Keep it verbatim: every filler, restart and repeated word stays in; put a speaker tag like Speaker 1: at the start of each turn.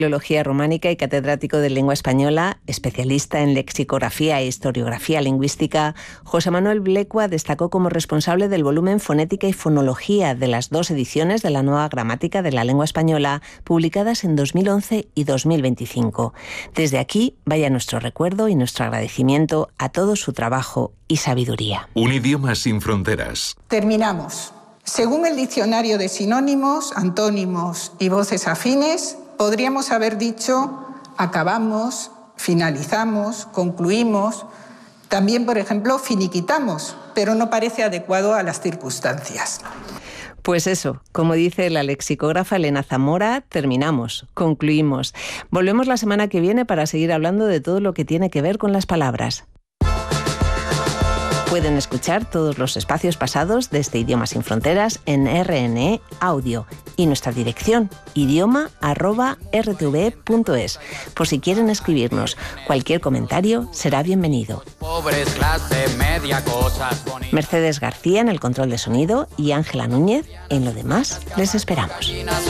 Speaker 1: Filología románica y catedrático de lengua española, especialista en lexicografía e historiografía lingüística, José Manuel Blecua destacó como responsable del volumen Fonética y Fonología de las dos ediciones de la Nueva Gramática de la Lengua Española, publicadas en dos mil once y dos mil veinticinco. Desde aquí vaya nuestro recuerdo y nuestro agradecimiento a todo su trabajo y sabiduría.
Speaker 2: Un idioma sin fronteras.
Speaker 3: Terminamos. Según el diccionario de sinónimos, antónimos y voces afines, podríamos haber dicho acabamos, finalizamos, concluimos, también, por ejemplo, finiquitamos, pero no parece adecuado a las circunstancias.
Speaker 1: Pues eso, como dice la lexicógrafa Elena Zamora, terminamos, concluimos. Volvemos la semana que viene para seguir hablando de todo lo que tiene que ver con las palabras. Pueden escuchar todos los espacios pasados de este Idioma sin Fronteras en R N E Audio y nuestra dirección idioma arroba r t v punto es. Por si quieren escribirnos, cualquier comentario será bienvenido. Mercedes García en el control de sonido y Ángela Núñez en lo demás. Les esperamos.